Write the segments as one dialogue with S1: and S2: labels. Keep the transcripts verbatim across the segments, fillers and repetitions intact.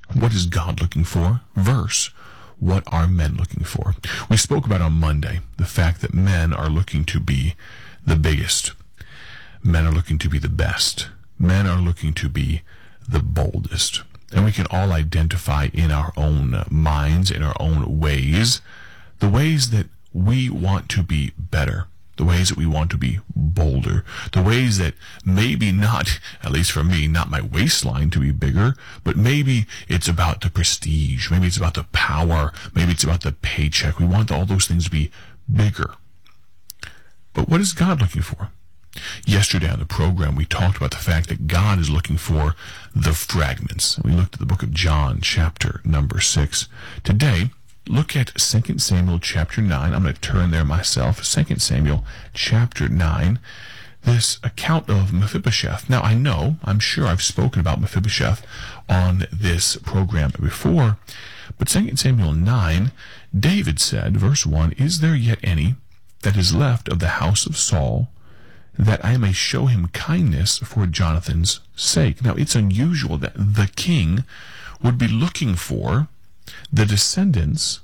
S1: What is God looking for? Verse, what are men looking for? We spoke about on Monday the fact that men are looking to be the biggest. Men are looking to be the best. Men are looking to be the boldest. And we can all identify in our own minds, in our own ways, the ways that we want to be better, the ways that we want to be bolder, the ways that maybe not, at least for me, not my waistline to be bigger, but maybe it's about the prestige, maybe it's about the power, maybe it's about the paycheck. We want all those things to be bigger. But what is God looking for? Yesterday on the program, we talked about the fact that God is looking for the fragments. We looked at the book of John, chapter number six. Today, look at Second Samuel chapter nine. I'm going to turn there myself. Second Samuel chapter nine. This account of Mephibosheth. Now, I know, I'm sure I've spoken about Mephibosheth on this program before, but Second Samuel nine, David said, verse one, "Is there yet any that is left of the house of Saul, that I may show him kindness for Jonathan's sake?" Now, it's unusual that the king would be looking for the descendants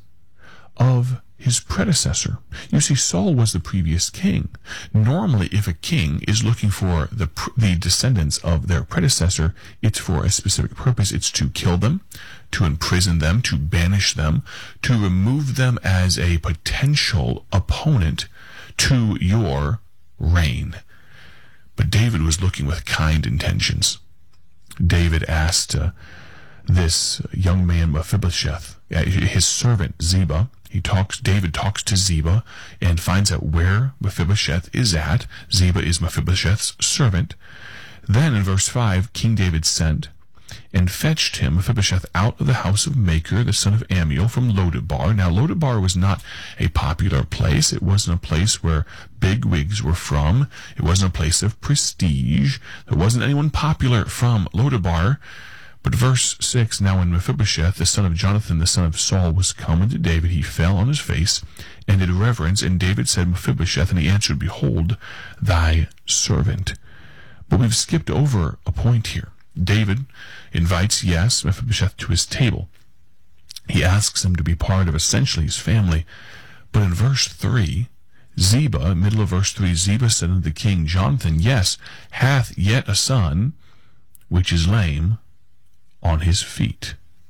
S1: of his predecessor. You see, Saul was the previous king. Normally, if a king is looking for the the descendants of their predecessor, it's for a specific purpose. It's to kill them, to imprison them, to banish them, to remove them as a potential opponent to your reign. But David was looking with kind intentions. David asked uh, this young man Mephibosheth, his servant Ziba. He talks. David talks to Ziba and finds out where Mephibosheth is at. Ziba is Mephibosheth's servant. Then in verse five, King David sent and fetched him, Mephibosheth, out of the house of Machir, the son of Ammiel, from Lodebar. Now, Lodebar was not a popular place. It wasn't a place where big wigs were from. It wasn't a place of prestige. There wasn't anyone popular from Lodebar. But verse six, "Now when Mephibosheth, the son of Jonathan, the son of Saul, was come unto David, he fell on his face and did reverence. And David said, Mephibosheth, and he answered, Behold, thy servant." But we've skipped over a point here. David invites, yes, Mephibosheth to his table. He asks him to be part of essentially his family. But in verse three, Ziba, middle of verse three, Ziba said unto the king, Jonathan, yes, hath yet a son, which is lame on his feet.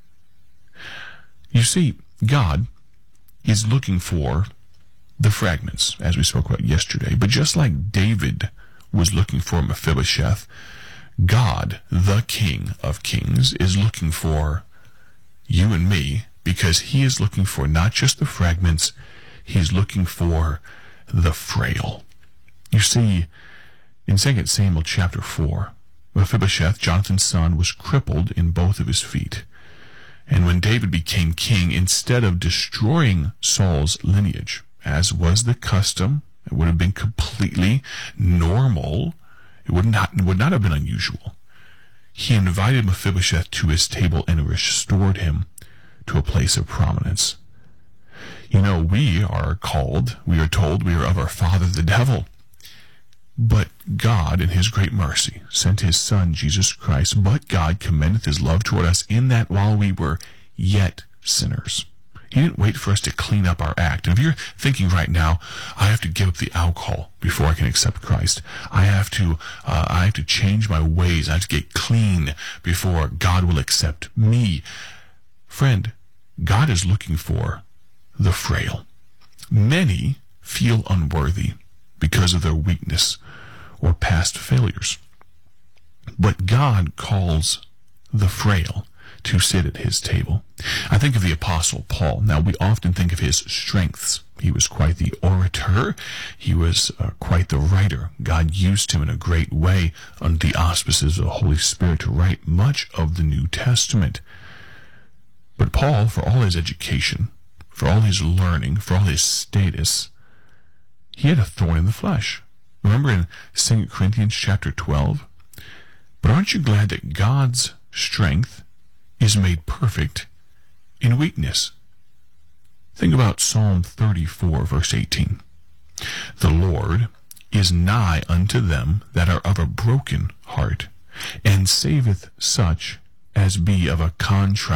S1: You see, God is looking for the fragments, as we spoke about yesterday. But just like David was looking for Mephibosheth, God, the King of Kings, is looking for you and me, because he is looking for not just the fragments, he's looking for the frail. You see, in Second Samuel chapter four, Mephibosheth, Jonathan's son, was crippled in both of his feet. And when David became king, instead of destroying Saul's lineage, as was the custom, it would have been completely normal, it would not, would not have been unusual, he invited Mephibosheth to his table and restored him to a place of prominence. You know, we are called, we are told we are of our father the devil. But God, in his great mercy, sent his Son, Jesus Christ. But God commendeth his love toward us in that while we were yet sinners. He didn't wait for us to clean up our act. And if you're thinking right now, I have to give up the alcohol before I can accept Christ. I have to, uh, I have to change my ways. I have to get clean before God will accept me. Friend, God is looking for the frail. Many feel unworthy because of their weakness or past failures. But God calls the frail to sit at his table. I think of the Apostle Paul. Now, we often think of his strengths. He was quite the orator. He was uh, quite the writer. God used him in a great way under the auspices of the Holy Spirit to write much of the New Testament. But Paul, for all his education, for all his learning, for all his status, he had a thorn in the flesh. Remember in Second Corinthians chapter twelve? But aren't you glad that God's strength is made perfect in weakness? Think about Psalm thirty-four, verse eighteen. The Lord is nigh unto them that are of a broken heart, and saveth such as be of a contrite